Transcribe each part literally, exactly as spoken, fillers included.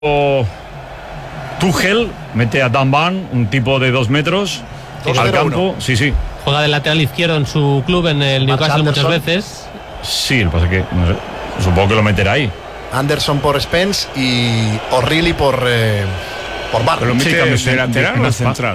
O Tuchel mete a Dan Ban, un tipo de dos metros, dos al campo. Sí, sí. Juega de lateral izquierdo en su club, en el Newcastle, muchas veces. Sí, lo que pasa es que no sé, supongo que lo meterá ahí. Anderson por Spence y O'Reilly por eh, por Barn. ¿Pero lo mete sí, de lateral o central?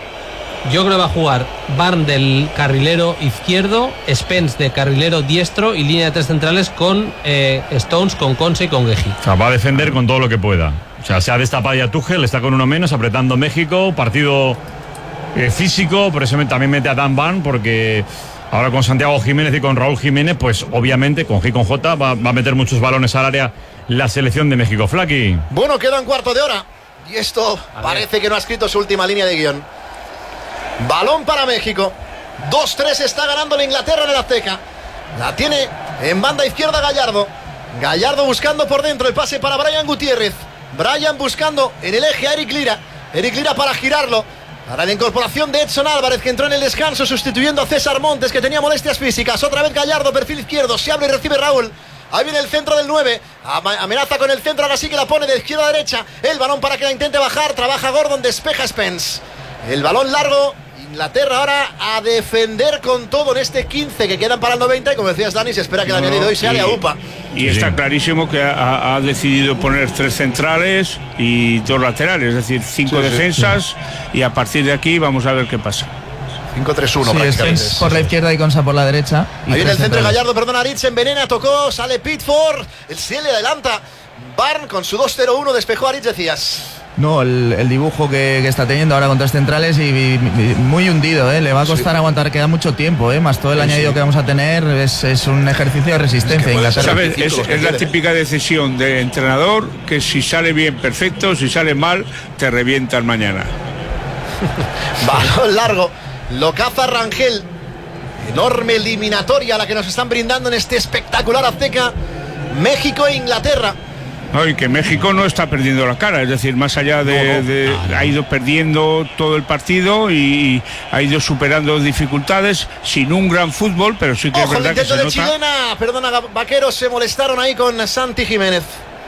Yo creo que va a jugar Barn del carrilero izquierdo, Spence de carrilero diestro y línea de tres centrales con eh, Stones, con Conce y con Guehi. O sea, va a defender con todo lo que pueda. O sea, se ha destapado ya Tuchel, está con uno menos, apretando México, partido eh, físico, por eso también mete a Dan Ban, porque ahora con Santiago Jiménez y con Raúl Jiménez, pues obviamente con G con J va, va a meter muchos balones al área la selección de México. Flaky. Bueno, queda un cuarto de hora y esto parece que no ha escrito su última línea de guión. Balón para México. dos tres está ganando la Inglaterra en el Azteca. La tiene en banda izquierda Gallardo. Gallardo buscando por dentro el pase para Brian Gutiérrez. Brian buscando en el eje a Eric Lira. Eric Lira para girarlo. Para la incorporación de Edson Álvarez, que entró en el descanso sustituyendo a César Montes, que tenía molestias físicas. Otra vez Gallardo, perfil izquierdo. Se abre y recibe Raúl. Ahí viene el centro del nueve. Amenaza con el centro, ahora sí que la pone de izquierda a derecha. El balón para que la intente bajar. Trabaja Gordon, despeja Spence. El balón largo. Inglaterra ahora a defender con todo en este quince que quedan para el noventa. Y como decías, Dani, se espera que el no, añadido hoy sea de AUPA. Y sí, está clarísimo que ha, ha decidido poner tres centrales y dos laterales, es decir, cinco sí, defensas. Sí, sí. Y a partir de aquí vamos a ver qué pasa. cinco tres uno sí, prácticamente. Por la izquierda y Consa por la derecha. Ahí viene el centro de Gallardo, perdona, Aritz envenena, tocó, sale Pitford. El se le adelanta. Barn con su dos cero uno despejó a Aritz, decías. No, el, el dibujo que, que está teniendo ahora con tres centrales y, y, y muy hundido, ¿eh? Le va a costar sí. aguantar, queda mucho tiempo, ¿eh? Más todo el sí, añadido sí. que vamos a tener es, es un ejercicio de resistencia. Es, Inglaterra. ¿Sabes? Es, es la típica decisión de entrenador que si sale bien, perfecto, si sale mal, te revientan mañana. Balón largo, lo caza Rangel. Enorme eliminatoria la que nos están brindando en este espectacular Azteca. México e Inglaterra. No, y que México no está perdiendo la cara, es decir, más allá de, no, no. de ah, no. ha ido perdiendo todo el partido y ha ido superando dificultades sin un gran fútbol, pero sí que Ojo, es verdad que se de nota. Chilena, perdona, Vaqueros se molestaron ahí con Santi Jiménez.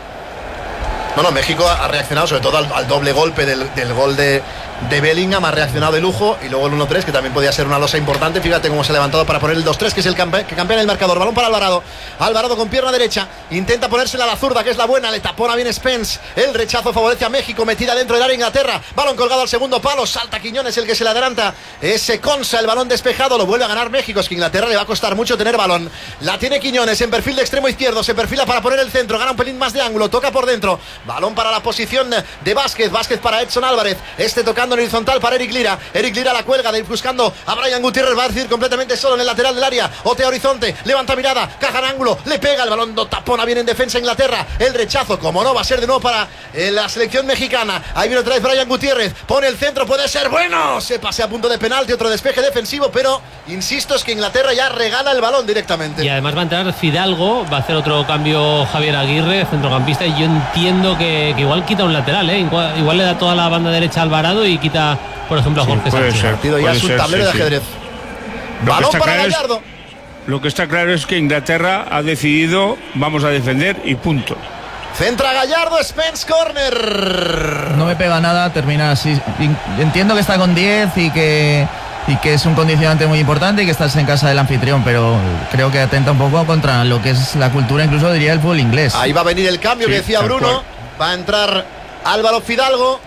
No, no, México ha reaccionado sobre todo al, al doble golpe del, del gol de, de Bellingham, ha reaccionado de lujo, y luego el uno tres, que también podía ser una losa importante. Fíjate cómo se ha levantado para poner el dos tres, que es el campe, que campea en el marcador. Balón para Alvarado. Alvarado con pierna derecha, intenta ponérsela a la zurda, que es la buena, le tapona bien Spence. El rechazo favorece a México, metida dentro del área Inglaterra. Balón colgado al segundo palo, salta Quiñones, el que se le adelanta. Ese Consa, el balón despejado, lo vuelve a ganar México. Es que Inglaterra le va a costar mucho tener balón. La tiene Quiñones en perfil de extremo izquierdo, se perfila para poner el centro, gana un pelín más de ángulo, toca por dentro. Balón para la posición de Vázquez, Vázquez para Edson Álvarez, este tocando en horizontal para Eric Lira, Eric Lira la cuelga de ir buscando a Brian Gutiérrez, va a decir completamente solo en el lateral del área, otea horizonte, levanta mirada, caja en ángulo, le pega el balón, no tapona bien en defensa Inglaterra, el rechazo, como no, va a ser de nuevo para eh, la selección mexicana. Ahí viene otra vez Brian Gutiérrez, pone el centro, puede ser bueno, se pase a punto de penalti, otro despeje defensivo, pero insisto, es que Inglaterra ya regala el balón directamente. Y además va a entrar Fidalgo, va a hacer otro cambio Javier Aguirre, centrocampista, y yo entiendo que, que igual quita un lateral, ¿eh? Igual, igual le da toda la banda derecha a Alvarado y quita, por ejemplo, a Jorge sí, Sánchez. Ser, partido ya es un ser, tablero sí, de ajedrez. Sí. Balón para Gallardo. Es, lo que está claro es que Inglaterra ha decidido, vamos a defender y punto. Centra Gallardo, Spence, corner. No me pega nada, termina así. Entiendo que está con diez y que y que es un condicionante muy importante y que estás en casa del anfitrión, pero creo que atenta un poco contra lo que es la cultura, incluso diría el fútbol inglés. Ahí va a venir el cambio, sí, que decía Bruno. Cual. Va a entrar Álvaro Fidalgo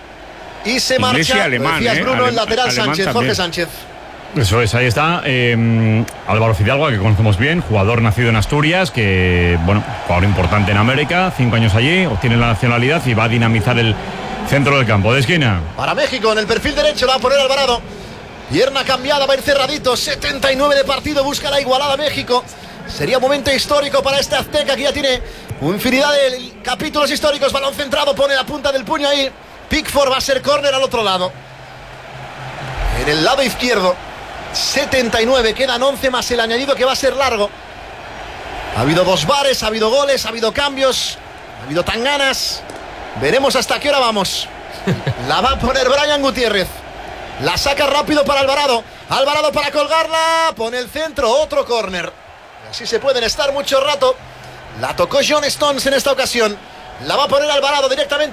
y se Inglés marcha, y alemán, decías Bruno, eh, el lateral Sánchez, también. Jorge Sánchez. Eso es, ahí está eh, Álvaro Fidalgo, que conocemos bien, jugador nacido en Asturias, que, bueno, jugador importante en América, cinco años allí, obtiene la nacionalidad y va a dinamizar el centro del campo de esquina. Para México, en el perfil derecho la va a poner Alvarado. Pierna cambiada, va a ir cerradito, setenta y nueve de partido, busca la igualada México. Sería un momento histórico para este Azteca, que ya tiene infinidad de capítulos históricos. Balón centrado, pone la punta del puño ahí. Pickford, va a ser córner al otro lado. En el lado izquierdo, setenta y nueve, quedan once más el añadido, que va a ser largo. Ha habido dos bares, ha habido goles, ha habido cambios, ha habido tanganas. Veremos hasta qué hora vamos. La va a poner Brian Gutiérrez. La saca rápido para Alvarado. Alvarado para colgarla. Pone el centro, otro córner. Así se pueden estar mucho rato. La tocó John Stones en esta ocasión. La va a poner Alvarado directamente